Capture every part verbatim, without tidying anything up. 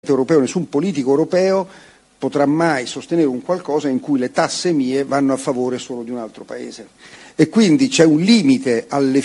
europeo, nessun politico europeo potrà mai sostenere un qualcosa in cui le tasse mie vanno a favore solo di un altro paese. E quindi c'è un limite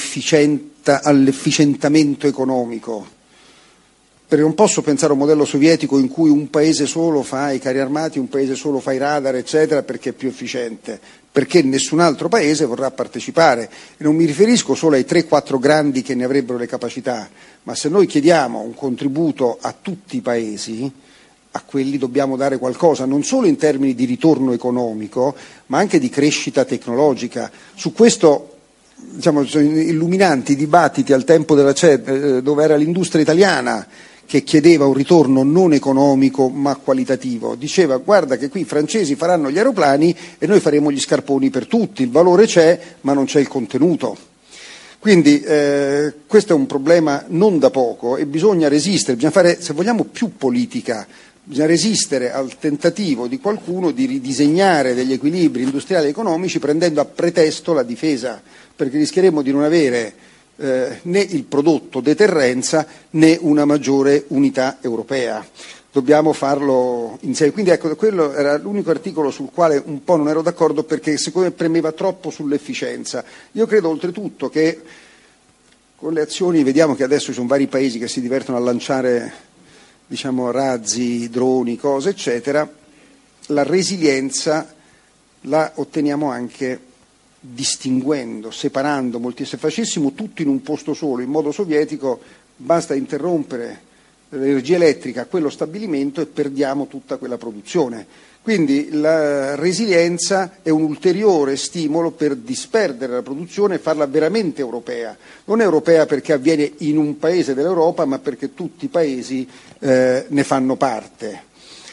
all'efficientamento economico, perché non posso pensare a un modello sovietico in cui un paese solo fa i carri armati, un paese solo fa i radar, eccetera, perché è più efficiente, perché nessun altro paese vorrà partecipare. E non mi riferisco solo ai tre quattro grandi che ne avrebbero le capacità, ma se noi chiediamo un contributo a tutti i paesi, a quelli dobbiamo dare qualcosa, non solo in termini di ritorno economico, ma anche di crescita tecnologica. Su questo, diciamo, sono illuminanti dibattiti al tempo della C E D, dove era l'industria italiana che chiedeva un ritorno non economico ma qualitativo. Diceva: guarda che qui i francesi faranno gli aeroplani e noi faremo gli scarponi per tutti, il valore c'è ma non c'è il contenuto. Quindi eh, questo è un problema non da poco e bisogna resistere, bisogna fare, se vogliamo, più politica. Bisogna resistere al tentativo di qualcuno di ridisegnare degli equilibri industriali e economici prendendo a pretesto la difesa, perché rischieremo di non avere eh, né il prodotto deterrenza né una maggiore unità europea. Dobbiamo farlo insieme. Quindi ecco, quello era l'unico articolo sul quale un po' non ero d'accordo, perché secondo me premeva troppo sull'efficienza. Io credo oltretutto che con le azioni, vediamo che adesso ci sono vari paesi che si divertono a lanciare, diciamo, razzi, droni, cose, eccetera, la resilienza la otteniamo anche distinguendo, separando molti. Se facessimo tutto in un posto solo, in modo sovietico, basta interrompere l'energia elettrica a quello stabilimento e perdiamo tutta quella produzione. Quindi la resilienza è un ulteriore stimolo per disperdere la produzione e farla veramente europea. Non europea perché avviene in un paese dell'Europa, ma perché tutti i paesi eh, ne fanno parte.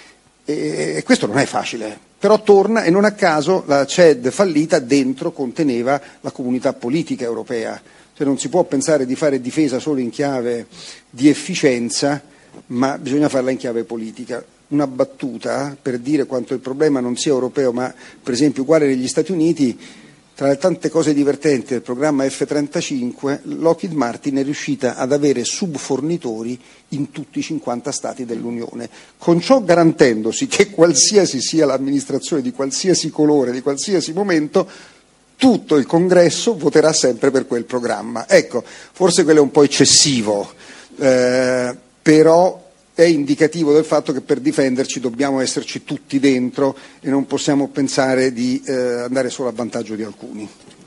E, e questo non è facile, però torna, e non a caso la C E D fallita dentro conteneva la comunità politica europea. Cioè non si può pensare di fare difesa solo in chiave di efficienza, ma bisogna farla in chiave politica. Una battuta per dire quanto il problema non sia europeo, ma per esempio uguale negli Stati Uniti. Tra le tante cose divertenti del programma F trentacinque, Lockheed Martin è riuscita ad avere subfornitori in tutti i cinquanta Stati dell'Unione, con ciò garantendosi che qualsiasi sia l'amministrazione di qualsiasi colore, di qualsiasi momento, tutto il Congresso voterà sempre per quel programma. Ecco, forse quello è un po' eccessivo, eh, però è indicativo del fatto che per difenderci dobbiamo esserci tutti dentro e non possiamo pensare di eh, andare solo a vantaggio di alcuni.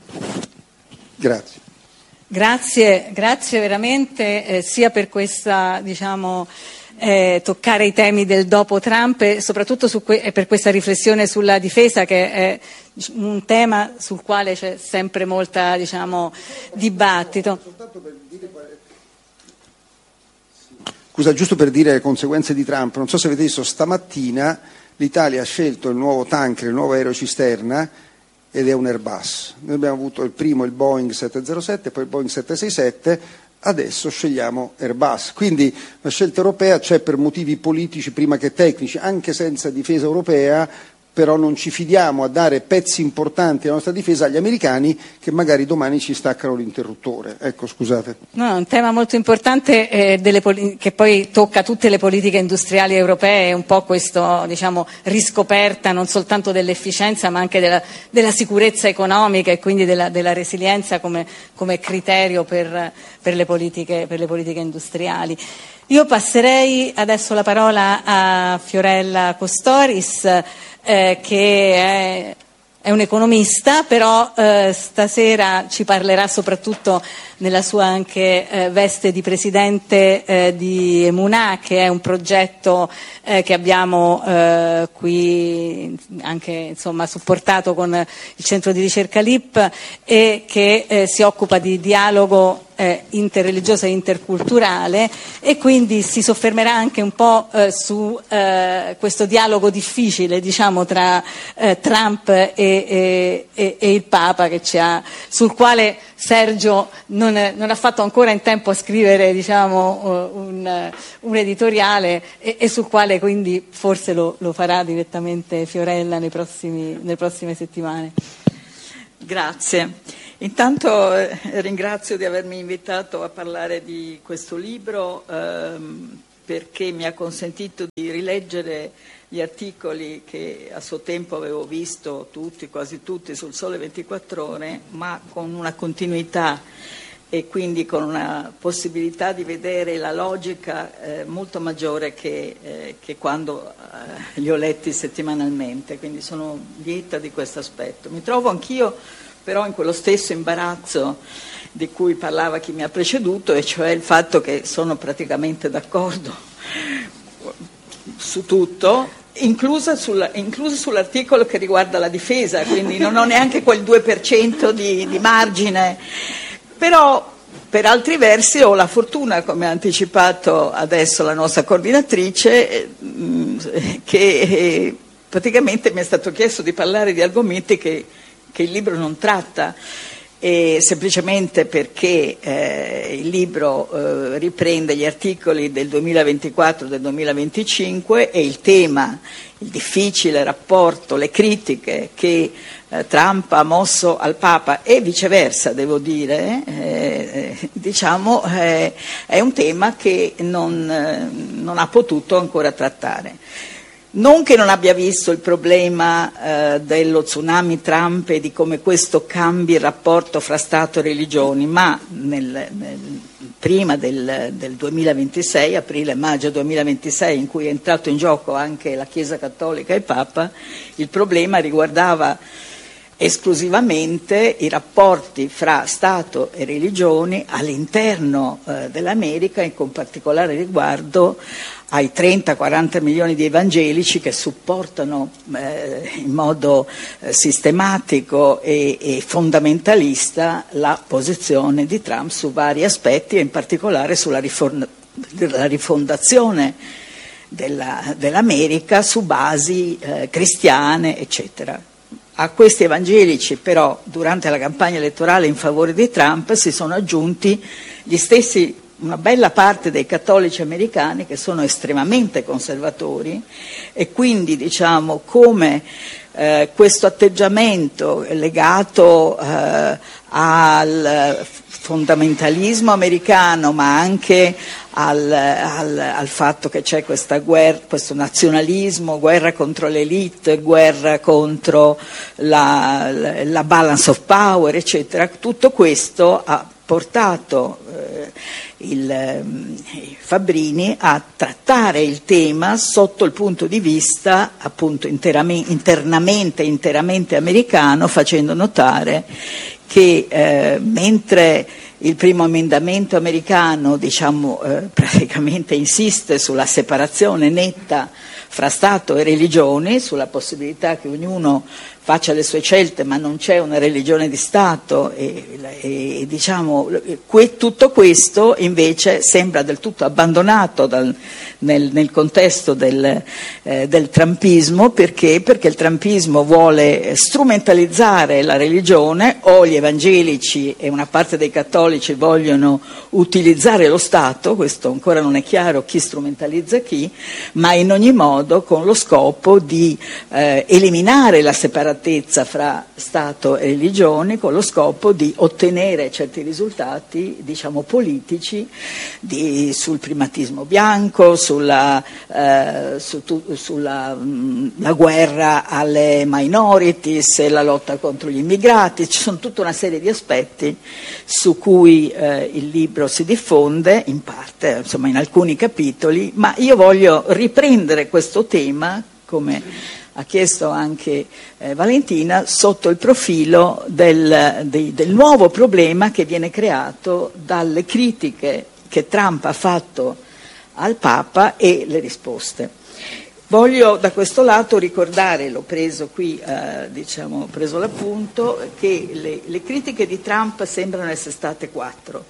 Grazie. Grazie, grazie veramente eh, sia per questa, diciamo, eh, toccare i temi del dopo Trump e soprattutto su que- per questa riflessione sulla difesa, che è un tema sul quale c'è sempre molta, diciamo, dibattito. Soltanto per dire quale... Scusa, giusto per dire le conseguenze di Trump, non so se avete visto, stamattina l'Italia ha scelto il nuovo tanker, il nuovo aerocisterna, ed è un Airbus. Noi abbiamo avuto il primo, il Boeing sette zero sette, poi il Boeing sette sei sette, adesso scegliamo Airbus. Quindi la scelta europea c'è per motivi politici prima che tecnici, anche senza difesa europea, però non ci fidiamo a dare pezzi importanti della nostra difesa agli americani che magari domani ci staccano l'interruttore. Ecco, scusate. No, è un tema molto importante eh, delle poli- che poi tocca tutte le politiche industriali europee, un po' questo, diciamo, riscoperta non soltanto dell'efficienza ma anche della, della sicurezza economica e quindi della, della resilienza come, come criterio per, per, le politiche, per le politiche industriali. Io passerei adesso la parola a Fiorella Costoris, eh, che è, è un economista, però eh, stasera ci parlerà soprattutto nella sua anche eh, veste di presidente eh, di Emunah, che è un progetto eh, che abbiamo eh, qui anche, insomma, supportato con il centro di ricerca L I P e che eh, si occupa di dialogo eh, interreligioso e interculturale, e quindi si soffermerà anche un po' eh, su eh, questo dialogo difficile, diciamo, tra eh, Trump e, e, e, e il Papa, che ci ha, sul quale Sergio non, non ha fatto ancora in tempo a scrivere, diciamo, un, un editoriale e, e sul quale quindi forse lo, lo farà direttamente Fiorella nei prossimi, nelle prossime settimane. Grazie. Intanto eh, ringrazio di avermi invitato a parlare di questo libro, ehm, perché mi ha consentito di rileggere gli articoli che a suo tempo avevo visto tutti, quasi tutti, sul Sole ventiquattro Ore, ma con una continuità e quindi con una possibilità di vedere la logica eh, molto maggiore che, eh, che quando eh, li ho letti settimanalmente, quindi sono lieta di questo aspetto. Mi trovo anch'io però in quello stesso imbarazzo di cui parlava chi mi ha preceduto, e cioè il fatto che sono praticamente d'accordo su tutto, inclusa sul, incluso sull'articolo che riguarda la difesa, quindi non ho neanche quel due per cento di, di margine. Però per altri versi ho la fortuna, come ha anticipato adesso la nostra coordinatrice, che praticamente mi è stato chiesto di parlare di argomenti che, che il libro non tratta, e semplicemente perché eh, il libro eh, riprende gli articoli del duemilaventiquattro e del duemilaventicinque e il tema, il difficile rapporto, le critiche che eh, Trump ha mosso al Papa e viceversa, devo dire, eh, eh, diciamo, eh, è un tema che non, eh, non ha potuto ancora trattare. Non che non abbia visto il problema eh, dello tsunami Trump e di come questo cambi il rapporto fra Stato e religioni, ma nel, nel, prima del, del duemilaventisei, aprile-maggio duemilaventisei, in cui è entrato in gioco anche la Chiesa Cattolica e il Papa, il problema riguardava esclusivamente i rapporti fra Stato e religioni all'interno eh, dell'America, e con particolare riguardo ai trenta quaranta milioni di evangelici che supportano eh, in modo eh, sistematico e, e fondamentalista la posizione di Trump su vari aspetti, e in particolare sulla riform- la rifondazione della, dell'America su basi eh, cristiane, eccetera. A questi evangelici però, durante la campagna elettorale in favore di Trump, si sono aggiunti gli stessi, una bella parte dei cattolici americani che sono estremamente conservatori, e quindi diciamo come eh, questo atteggiamento legato eh, al fondamentalismo americano, ma anche al, al, al fatto che c'è questa guerra, questo nazionalismo, guerra contro l'elite, guerra contro la, la, la balance of power, eccetera, tutto questo ha portato eh, il, eh, Fabbrini a trattare il tema sotto il punto di vista appunto interamente, internamente interamente americano, facendo notare che eh, mentre il primo emendamento americano diciamo eh, praticamente insiste sulla separazione netta fra Stato e religioni, sulla possibilità che ognuno faccia le sue scelte, ma non c'è una religione di Stato, e, e diciamo que, tutto questo invece sembra del tutto abbandonato dal, nel, nel contesto del, eh, del trumpismo. Perché? Perché il trumpismo vuole strumentalizzare la religione, o gli evangelici e una parte dei cattolici vogliono utilizzare lo Stato, questo ancora non è chiaro chi strumentalizza chi, ma in ogni modo con lo scopo di eh, eliminare la separazione fra Stato e religioni, con lo scopo di ottenere certi risultati diciamo politici di, sul primatismo bianco, sulla, eh, su, sulla mh, la guerra alle minorities e la lotta contro gli immigrati. Ci sono tutta una serie di aspetti su cui eh, il libro si diffonde, in parte, insomma in alcuni capitoli, ma io voglio riprendere questo tema, come ha chiesto anche eh, Valentina, sotto il profilo del, de, del nuovo problema che viene creato dalle critiche che Trump ha fatto al Papa e le risposte. Voglio da questo lato ricordare, l'ho preso qui, eh, diciamo, ho preso l'appunto, che le, le critiche di Trump sembrano essere state quattro.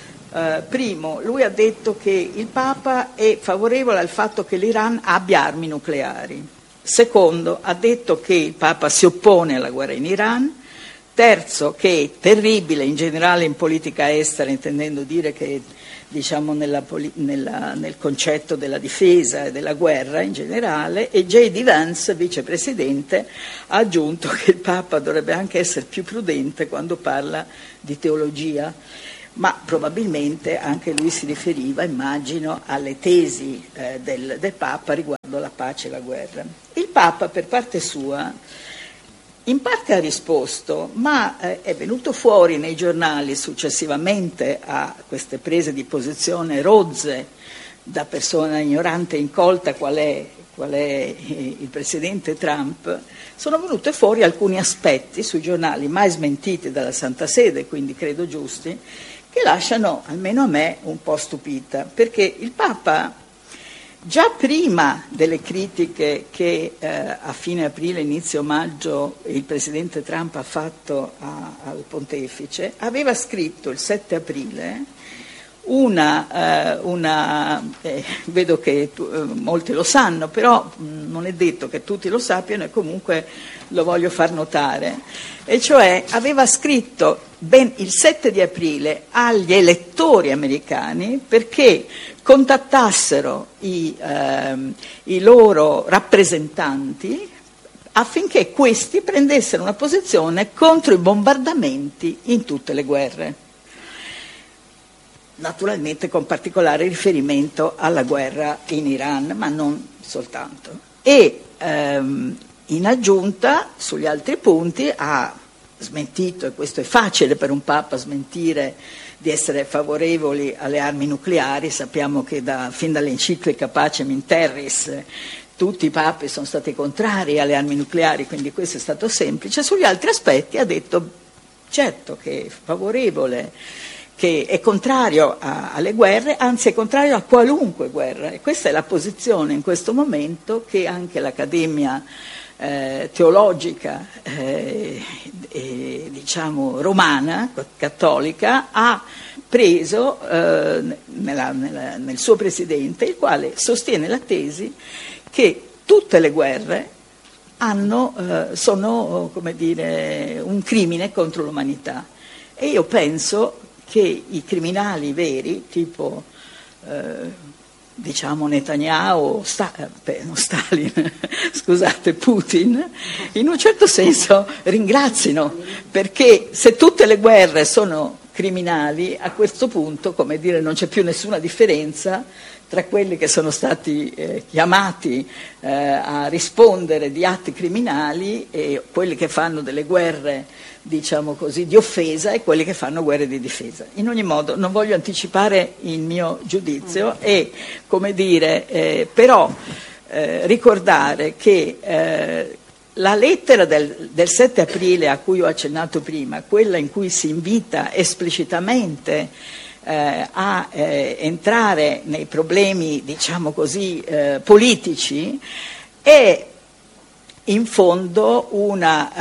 Uh, primo, lui ha detto che il Papa è favorevole al fatto che l'Iran abbia armi nucleari. Secondo, ha detto che il Papa si oppone alla guerra in Iran. Terzo, che è terribile in generale in politica estera, intendendo dire che diciamo nella, nella, nel concetto della difesa e della guerra in generale. E J D Vance, vicepresidente, ha aggiunto che il Papa dovrebbe anche essere più prudente quando parla di teologia. ma probabilmente anche lui si riferiva, immagino, alle tesi eh, del, del Papa riguardo la pace e la guerra. Il Papa, per parte sua, in parte ha risposto, ma eh, è venuto fuori nei giornali successivamente a queste prese di posizione rozze da persona ignorante e incolta qual è, qual è il presidente Trump, sono venute fuori alcuni aspetti sui giornali mai smentiti dalla Santa Sede, quindi credo giusti, che lasciano, almeno a me, un po' stupita, perché il Papa, già prima delle critiche che eh, a fine aprile, inizio maggio, il presidente Trump ha fatto a, al pontefice, aveva scritto il sette aprile una, eh, una eh, vedo che tu, eh, molti lo sanno, però mh, non è detto che tutti lo sappiano e comunque lo voglio far notare, e cioè aveva scritto ben il sette di aprile agli elettori americani perché contattassero i, ehm, i loro rappresentanti affinché questi prendessero una posizione contro i bombardamenti in tutte le guerre, naturalmente con particolare riferimento alla guerra in Iran, ma non soltanto. E ehm, in aggiunta, sugli altri punti, ha smentito, e questo è facile per un Papa smentire, di essere favorevoli alle armi nucleari. Sappiamo che da, fin dall'enciclica Pacem in Terris tutti i papi sono stati contrari alle armi nucleari, quindi questo è stato semplice. Sugli altri aspetti ha detto certo che è favorevole, che è contrario a, alle guerre, anzi è contrario a qualunque guerra, e questa è la posizione in questo momento che anche l'Accademia eh, teologica eh, eh, diciamo romana, cattolica, ha preso eh, nella, nella, nel suo presidente, il quale sostiene la tesi che tutte le guerre hanno, eh, sono, come dire, un crimine contro l'umanità. E io penso che i criminali veri, tipo eh, diciamo Netanyahu, Sta, eh, non Stalin, scusate, Putin, in un certo senso ringrazino, perché se tutte le guerre sono criminali, a questo punto, come dire, non c'è più nessuna differenza tra quelli che sono stati eh, chiamati eh, a rispondere di atti criminali e quelli che fanno delle guerre, diciamo così, di offesa, e quelli che fanno guerre di difesa. In ogni modo non voglio anticipare il mio giudizio e, come dire, eh, però eh, ricordare che eh, la lettera del, del sette aprile a cui ho accennato prima, quella in cui si invita esplicitamente eh, a eh, entrare nei problemi, diciamo così, eh, politici, è in fondo una,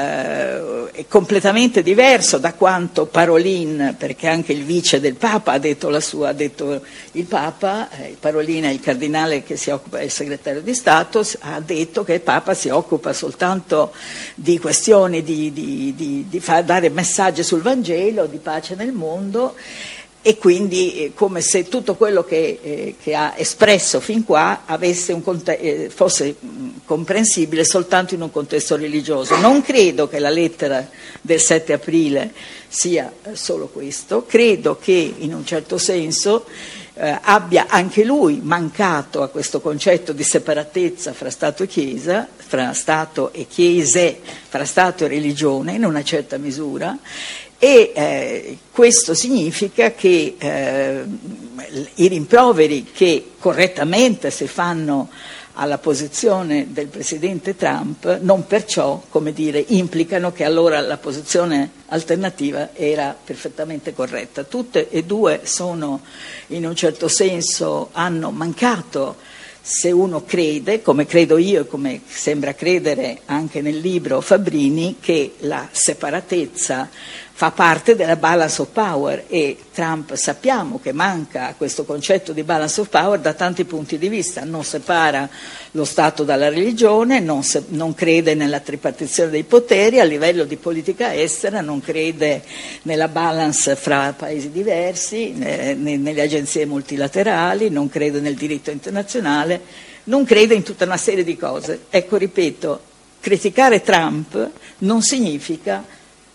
eh, è completamente diverso da quanto Parolin, perché anche il vice del Papa ha detto la sua, ha detto il Papa, eh, Parolin è il cardinale che si occupa, è il segretario di Stato, ha detto che il Papa si occupa soltanto di questioni di, di, di, di far dare messaggi sul Vangelo, di pace nel mondo. E quindi eh, come se tutto quello che, eh, che ha espresso fin qua avesse un conte- eh, fosse mh, comprensibile soltanto in un contesto religioso. Non credo che la lettera del sette aprile sia eh, solo questo, credo che in un certo senso eh, abbia anche lui mancato a questo concetto di separatezza fra Stato e Chiesa, fra Stato e Chiese, fra Stato e religione in una certa misura. E eh, questo significa che eh, i rimproveri che correttamente si fanno alla posizione del presidente Trump non perciò, come dire, implicano che allora la posizione alternativa era perfettamente corretta. Tutte e due sono, in un certo senso, hanno mancato, se uno crede, come credo io e come sembra credere anche nel libro Fabbrini, che la separatezza fa parte della balance of power, e Trump sappiamo che manca a questo concetto di balance of power da tanti punti di vista. Non separa lo Stato dalla religione, non, se, non crede nella tripartizione dei poteri, a livello di politica estera non crede nella balance fra paesi diversi, eh, nelle agenzie multilaterali, non crede nel diritto internazionale, non crede in tutta una serie di cose. Ecco, ripeto, criticare Trump non significa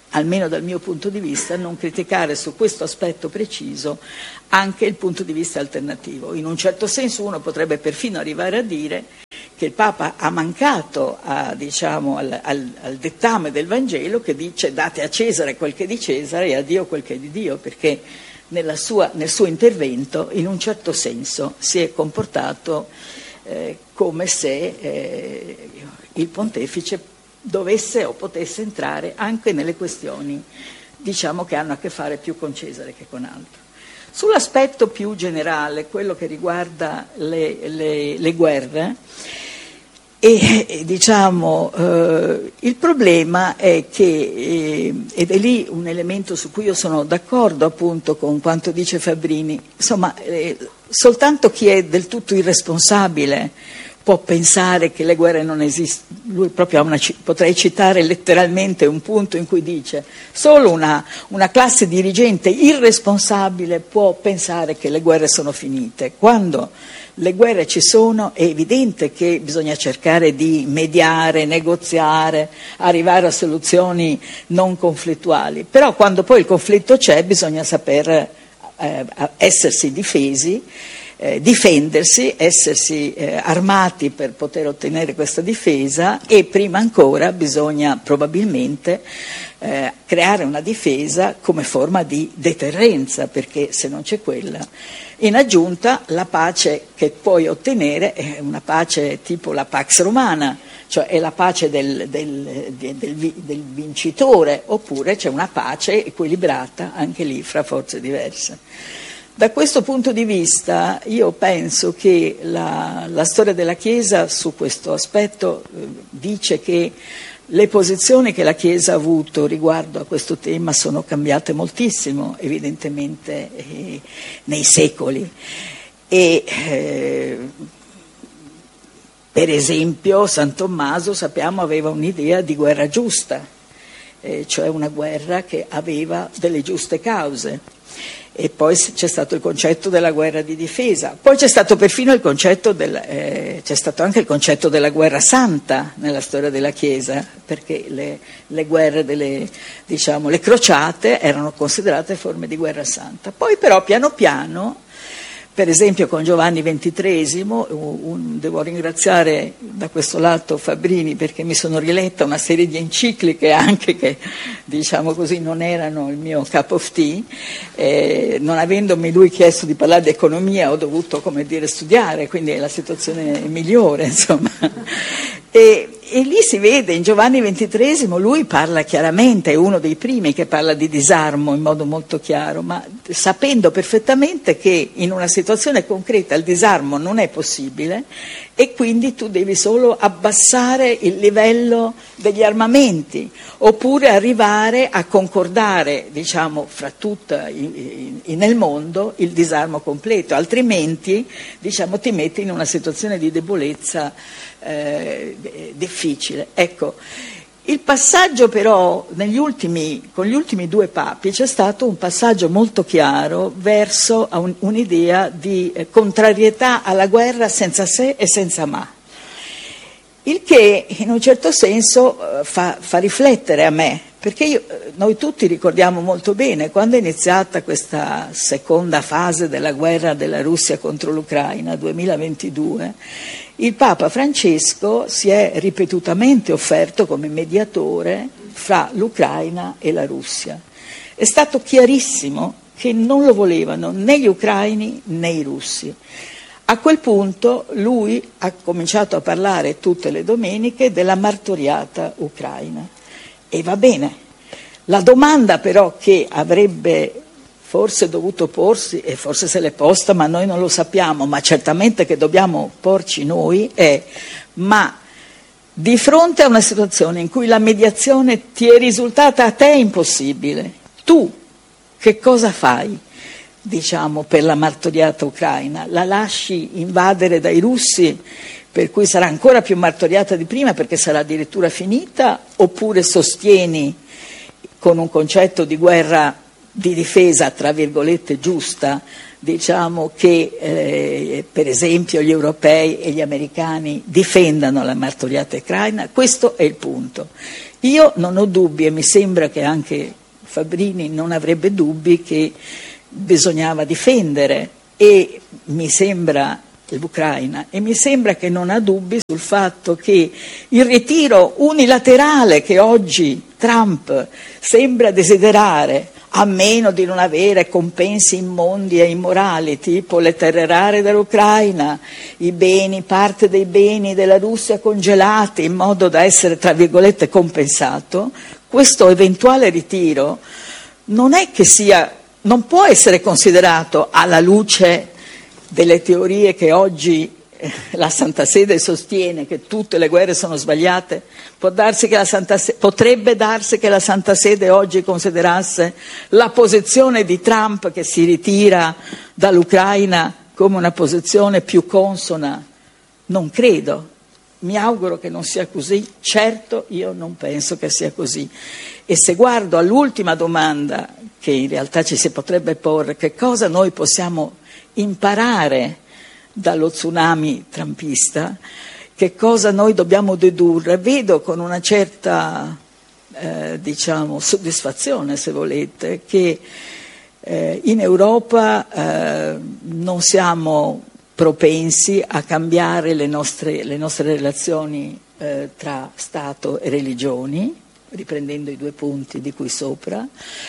almeno dal mio punto di vista, non criticare su questo aspetto preciso anche il punto di vista alternativo. In un certo senso uno potrebbe perfino arrivare a dire che il Papa ha mancato a, diciamo, al, al, al dettame del Vangelo, che dice date a Cesare quel che è di Cesare e a Dio quel che è di Dio, perché nella sua, nel suo intervento in un certo senso si è comportato eh, come se eh, il pontefice dovesse o potesse entrare anche nelle questioni, diciamo, che hanno a che fare più con Cesare che con altro. Sull'aspetto più generale, quello che riguarda le, le, le guerre, e, e diciamo eh, il problema è che, eh, ed è lì un elemento su cui io sono d'accordo appunto con quanto dice Fabbrini, insomma eh, soltanto chi è del tutto irresponsabile può pensare che le guerre non esistono. Lui proprio ha una, potrei citare letteralmente un punto in cui dice solo una, una classe dirigente irresponsabile può pensare che le guerre sono finite. Quando le guerre ci sono è evidente che bisogna cercare di mediare, negoziare, arrivare a soluzioni non conflittuali, però quando poi il conflitto c'è bisogna saper eh, essersi difesi, Eh, difendersi, essersi eh, armati per poter ottenere questa difesa, e prima ancora bisogna probabilmente eh, creare una difesa come forma di deterrenza, perché se non c'è quella, in aggiunta la pace che puoi ottenere è una pace tipo la Pax Romana, cioè è la pace del, del, del, del, del vincitore, oppure c'è una pace equilibrata anche lì fra forze diverse. Da questo punto di vista io penso che la, la storia della Chiesa su questo aspetto eh, dice che le posizioni che la Chiesa ha avuto riguardo a questo tema sono cambiate moltissimo, evidentemente eh, nei secoli. E, eh, per esempio San Tommaso, sappiamo, aveva un'idea di guerra giusta, eh, cioè una guerra che aveva delle giuste cause. E poi c'è stato il concetto della guerra di difesa, poi c'è stato perfino il concetto del, eh, c'è stato anche il concetto della guerra santa nella storia della Chiesa, perché le, le guerre delle, diciamo, le crociate erano considerate forme di guerra santa. Poi però piano piano, per esempio con Giovanni ventitreesimo, un, un, devo ringraziare da questo lato Fabbrini perché mi sono riletta una serie di encicliche anche che, diciamo così, non erano il mio cup of tea, eh, non avendomi lui chiesto di parlare di economia ho dovuto, come dire, studiare, quindi è la situazione migliore, insomma. E, e lì si vede, in Giovanni ventitreesimo lui parla chiaramente, è uno dei primi che parla di disarmo in modo molto chiaro, ma sapendo perfettamente che in una situazione concreta il disarmo non è possibile e quindi tu devi solo abbassare il livello degli armamenti oppure arrivare a concordare, diciamo, fra tutta i, i, nel mondo il disarmo completo, altrimenti, diciamo, ti metti in una situazione di debolezza eh, difficile. Ecco, il passaggio però negli ultimi, con gli ultimi due papi c'è stato un passaggio molto chiaro verso un, un'idea di eh, contrarietà alla guerra senza se e senza ma, il che in un certo senso eh, fa, fa riflettere a me, perché io, noi tutti ricordiamo molto bene quando è iniziata questa seconda fase della guerra della Russia contro l'Ucraina, duemilaventidue, il Papa Francesco si è ripetutamente offerto come mediatore fra l'Ucraina e la Russia. È stato chiarissimo che non lo volevano né gli ucraini né i russi. A quel punto lui ha cominciato a parlare tutte le domeniche della martoriata ucraina. E va bene. La domanda però che avrebbe forse dovuto porsi, e forse se l'è posta ma noi non lo sappiamo, ma certamente che dobbiamo porci noi, è: ma di fronte a una situazione in cui la mediazione ti è risultata a te impossibile, tu che cosa fai, diciamo, per la martoriata ucraina? La lasci invadere dai russi, per cui sarà ancora più martoriata di prima perché sarà addirittura finita, oppure sostieni con un concetto di guerra di difesa, tra virgolette, giusta, diciamo, che eh, per esempio gli europei e gli americani difendano la martoriata ucraina. Questo è il punto. Io non ho dubbi, e mi sembra che anche Fabbrini non avrebbe dubbi, che bisognava difendere e mi sembra l'Ucraina, e mi sembra che non ha dubbi sul fatto che il ritiro unilaterale che oggi Trump sembra desiderare, a meno di non avere compensi immondi e immorali, tipo le terre rare dell'Ucraina, i beni, parte dei beni della Russia congelati in modo da essere, tra virgolette, compensato, questo eventuale ritiro non è che sia, non può essere considerato alla luce delle teorie che oggi la Santa Sede sostiene, che tutte le guerre sono sbagliate. Può darsi che la Santa Sede, potrebbe darsi che la Santa Sede oggi considerasse la posizione di Trump che si ritira dall'Ucraina come una posizione più consona? Non credo, mi auguro che non sia così, certo io non penso che sia così. E se guardo all'ultima domanda che in realtà ci si potrebbe porre, che cosa noi possiamo imparare dallo tsunami trumpista, che cosa noi dobbiamo dedurre, vedo con una certa eh, diciamo soddisfazione, se volete, che eh, in Europa eh, non siamo propensi a cambiare le nostre, le nostre relazioni eh, tra Stato e religioni, riprendendo i due punti di cui sopra.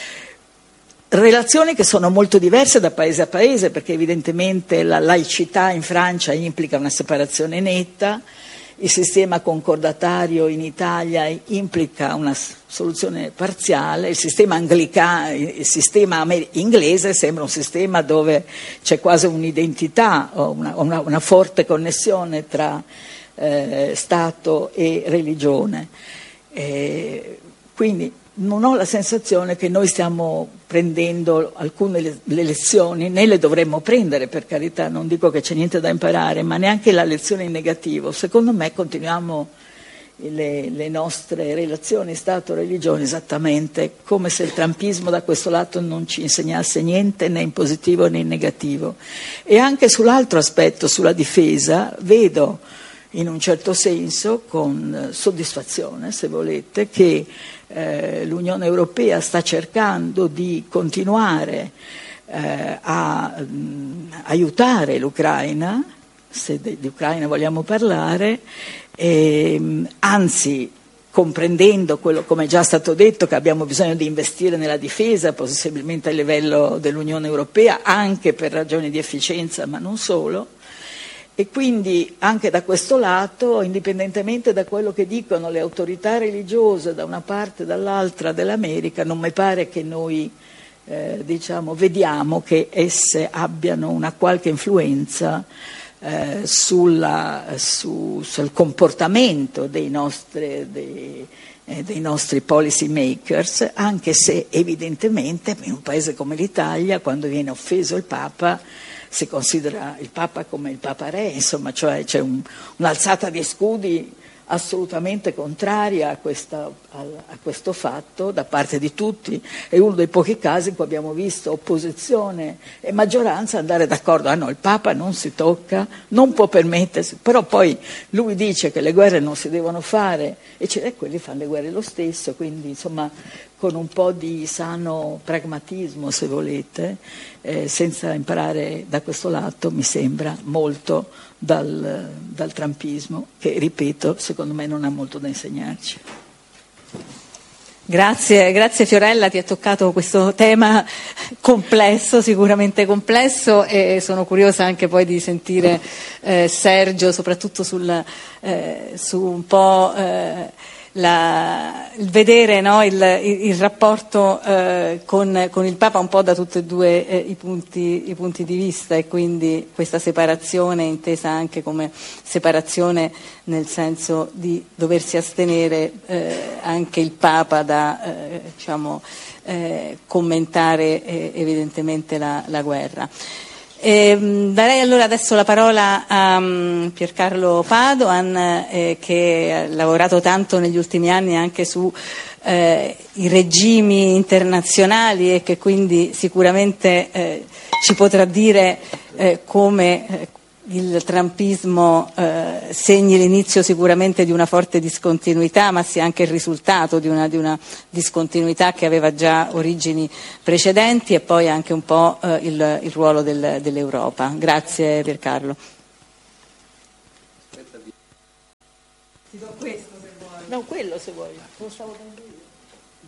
Relazioni che sono molto diverse da paese a paese, perché evidentemente la laicità in Francia implica una separazione netta, il sistema concordatario in Italia implica una soluzione parziale, il sistema anglicano, il sistema inglese sembra un sistema dove c'è quasi un'identità o una, una, una forte connessione tra eh, Stato e religione. Eh, quindi non ho la sensazione che noi stiamo prendendo alcune le, le lezioni, né le dovremmo prendere, per carità, non dico che c'è niente da imparare, ma neanche la lezione in negativo. Secondo me continuiamo le, le nostre relazioni Stato-religione esattamente come se il trumpismo da questo lato non ci insegnasse niente, né in positivo né in negativo. E anche sull'altro aspetto, sulla difesa, vedo in un certo senso, con soddisfazione se volete, che eh, l'Unione Europea sta cercando di continuare eh, a mh, aiutare l'Ucraina, se di Ucraina vogliamo parlare, e, anzi comprendendo quello, come è già stato detto, che abbiamo bisogno di investire nella difesa, possibilmente a livello dell'Unione Europea, anche per ragioni di efficienza, ma non solo. E quindi anche da questo lato, indipendentemente da quello che dicono le autorità religiose da una parte e dall'altra dell'America, non mi pare che noi eh, diciamo, vediamo che esse abbiano una qualche influenza eh, sulla, su, sul comportamento dei nostri, dei, eh, dei nostri policy makers, anche se evidentemente in un paese come l'Italia, quando viene offeso il Papa, si considera il Papa come il Papa Re, insomma, cioè c'è un, un'alzata di scudi assolutamente contraria a, questa, a, a questo fatto da parte di tutti. È uno dei pochi casi in cui abbiamo visto opposizione e maggioranza andare d'accordo. Ah no, il Papa non si tocca, non può permettersi, però poi lui dice che le guerre non si devono fare e, e quelli fanno le guerre lo stesso, quindi insomma con un po' di sano pragmatismo, se volete, eh, senza imparare da questo lato, mi sembra molto dal, dal trumpismo, che, ripeto, secondo me non ha molto da insegnarci. Grazie, grazie Fiorella, ti ha toccato questo tema complesso, sicuramente complesso, e sono curiosa anche poi di sentire eh, Sergio, soprattutto sul, eh, su un po' eh, La, il vedere, no, il, il, il rapporto eh, con, con il Papa un po' da tutti e due eh, i, punti, i punti di vista, e quindi questa separazione intesa anche come separazione nel senso di doversi astenere eh, anche il Papa da eh, diciamo, eh, commentare eh, evidentemente la, la guerra. Eh, darei allora adesso la parola a um, Piercarlo Padoan, eh, che ha lavorato tanto negli ultimi anni anche su eh, i regimi internazionali e che quindi sicuramente eh, ci potrà dire eh, come eh, il trumpismo eh, segni l'inizio sicuramente di una forte discontinuità, ma sia anche il risultato di una, di una discontinuità che aveva già origini precedenti, e poi anche un po' eh, il, il ruolo del, dell'Europa. Grazie Piercarlo. Ti do questo se vuoi. No, quello se vuoi. Lo stavo